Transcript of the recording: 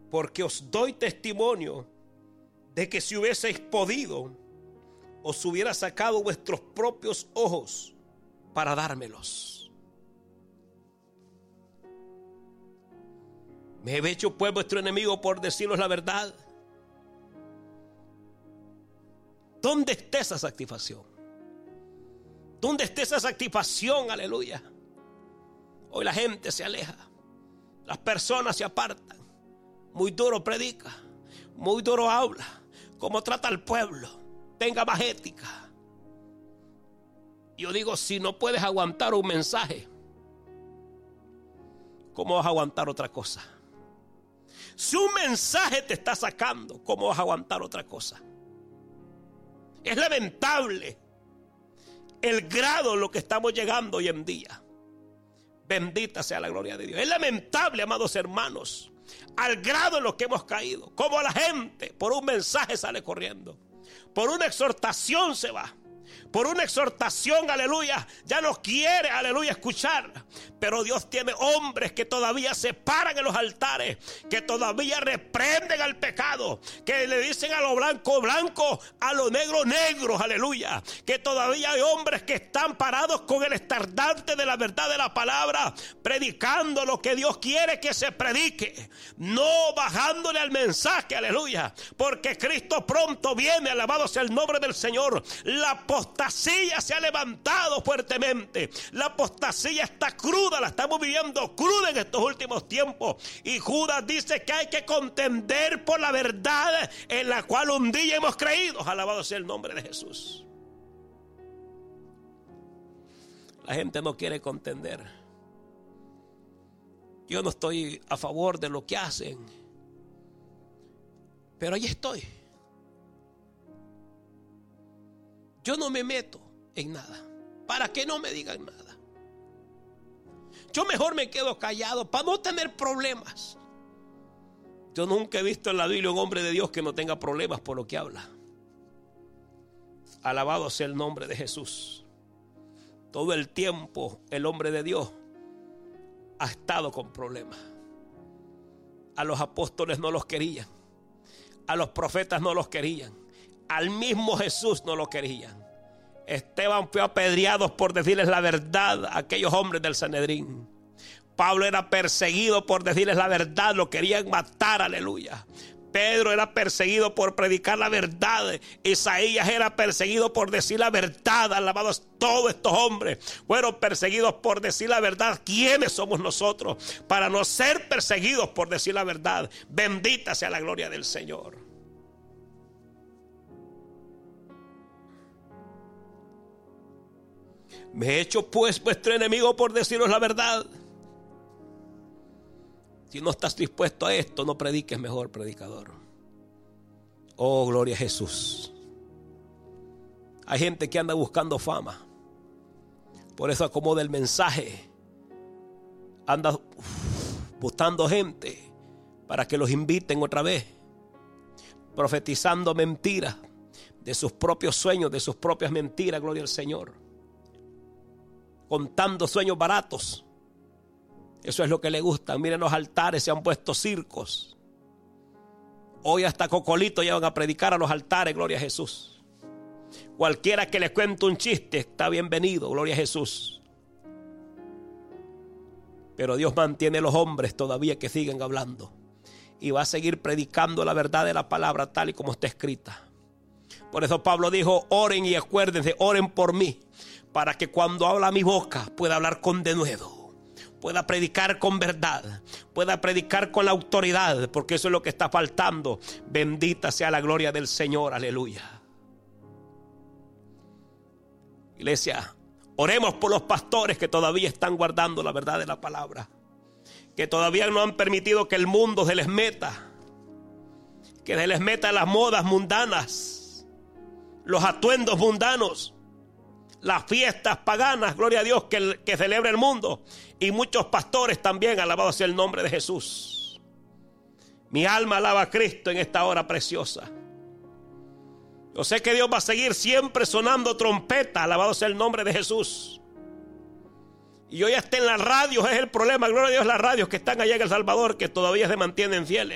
porque os doy testimonio de que si hubieseis podido, os hubiera sacado vuestros propios ojos para dármelos. Me he hecho pues vuestro enemigo por deciros la verdad. ¿Dónde está esa satisfacción? ¿Dónde está esa satisfacción? Aleluya. Hoy la gente se aleja, las personas se apartan. Muy duro predica, muy duro habla, cómo trata al pueblo. Tenga más ética. Yo digo, si no puedes aguantar un mensaje, ¿cómo vas a aguantar otra cosa? Si un mensaje te está sacando, ¿cómo vas a aguantar otra cosa? Es lamentable el grado en lo que estamos llegando hoy en día. Bendita sea la gloria de Dios. Es lamentable, amados hermanos, al grado en lo que hemos caído. Como la gente por un mensaje sale corriendo, por una exhortación se va, por una exhortación, aleluya, ya no quiere, aleluya, escuchar. Pero Dios tiene hombres que todavía se paran en los altares, que todavía reprenden al pecado, que le dicen a lo blanco, blanco, a lo negro, negro, aleluya. Que todavía hay hombres que están parados con el estandarte de la verdad de la palabra, predicando lo que Dios quiere que se predique, no bajándole al mensaje, aleluya. Porque Cristo pronto viene, alabado sea el nombre del Señor. La apostasía se ha levantado fuertemente. La apostasía está cruda, la estamos viviendo cruda en estos últimos tiempos. Y Judas dice que hay que contender por la verdad en la cual un día hemos creído. Alabado sea el nombre de Jesús. La gente no quiere contender. Yo no estoy a favor de lo que hacen, pero ahí estoy. Yo no me meto en nada, para que no me digan nada. Yo mejor me quedo callado para no tener problemas. Yo nunca he visto en la Biblia un hombre de Dios que no tenga problemas por lo que habla. Alabado sea el nombre de Jesús. Todo el tiempo el hombre de Dios ha estado con problemas. A los apóstoles no los querían, a los profetas no los querían, al mismo Jesús no lo querían. Esteban fue apedreado por decirles la verdad a aquellos hombres del Sanedrín. Pablo era perseguido por decirles la verdad, lo querían matar, aleluya. Pedro era perseguido por predicar la verdad. Isaías era perseguido por decir la verdad. Alabados todos estos hombres fueron perseguidos por decir la verdad. ¿Quiénes somos nosotros para no ser perseguidos por decir la verdad? Bendita sea la gloria del Señor. Me he hecho pues vuestro enemigo por deciros la verdad. Si no estás dispuesto a esto, no prediques, mejor predicador. Oh, gloria a Jesús. Hay gente que anda buscando fama, por eso acomoda el mensaje. Anda buscando gente para que los inviten otra vez, profetizando mentiras de sus propios sueños, de sus propias mentiras, gloria al Señor. Contando sueños baratos. Eso es lo que le gusta. Miren, los altares se han puesto circos. Hoy hasta Cocolito llevan a predicar a los altares, gloria a Jesús. Cualquiera que les cuente un chiste está bienvenido, gloria a Jesús. Pero Dios mantiene a los hombres todavía que siguen hablando, y va a seguir predicando la verdad de la palabra tal y como está escrita. Por eso Pablo dijo: oren y acuérdense, oren por mí, para que cuando habla mi boca pueda hablar con denuedo, pueda predicar con verdad, pueda predicar con la autoridad, porque eso es lo que está faltando. Bendita sea la gloria del Señor, aleluya. Iglesia, oremos por los pastores que todavía están guardando la verdad de la palabra, que todavía no han permitido que el mundo se les meta, que se les meta las modas mundanas, los atuendos mundanos, las fiestas paganas, gloria a Dios, que celebra el mundo. Y muchos pastores también, alabado sea el nombre de Jesús. Mi alma alaba a Cristo en esta hora preciosa. Yo sé que Dios va a seguir siempre sonando trompeta, alabado sea el nombre de Jesús. Y hoy hasta en las radios es el problema, gloria a Dios, las radios que están allá en El Salvador, que todavía se mantienen fieles.